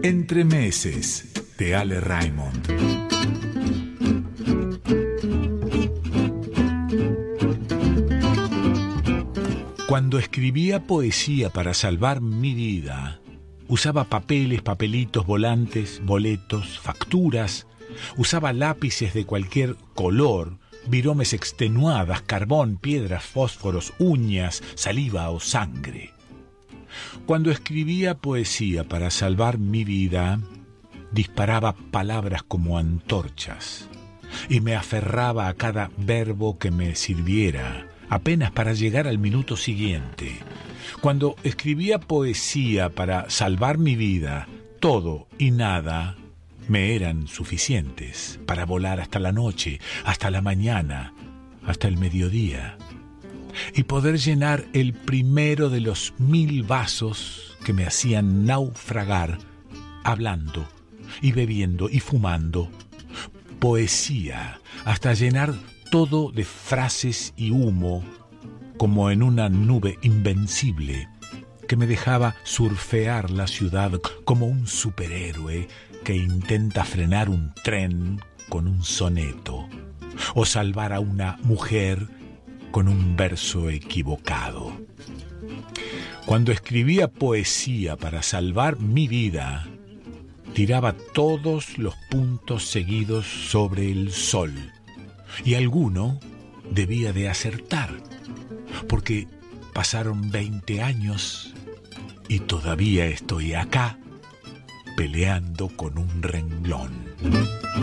Entremeses, de Ale Raymond. Cuando escribía poesía para salvar mi vida, usaba papeles, papelitos, volantes, boletos, facturas, usaba lápices de cualquier color, viromes extenuadas, carbón, piedras, fósforos, uñas, saliva o sangre. Cuando escribía poesía para salvar mi vida, disparaba palabras como antorchas y me aferraba a cada verbo que me sirviera, apenas para llegar al minuto siguiente. Cuando escribía poesía para salvar mi vida, todo y nada me eran suficientes para volar hasta la noche, hasta la mañana, hasta el mediodía, y poder llenar el primero de los 1000 vasos que me hacían naufragar, hablando y bebiendo y fumando. Poesía, hasta llenar todo de frases y humo, como en una nube invencible que me dejaba surfear la ciudad como un superhéroe que intenta frenar un tren con un soneto o salvar a una mujer con un verso equivocado. Cuando escribía poesía para salvar mi vida, tiraba todos los puntos seguidos sobre el sol, y alguno debía de acertar, porque pasaron 20 años y todavía estoy acá, peleando con un renglón.